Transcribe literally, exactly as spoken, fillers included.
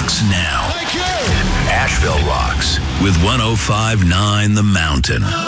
rocks now. Thank you. Asheville rocks with one oh five point nine The Mountain.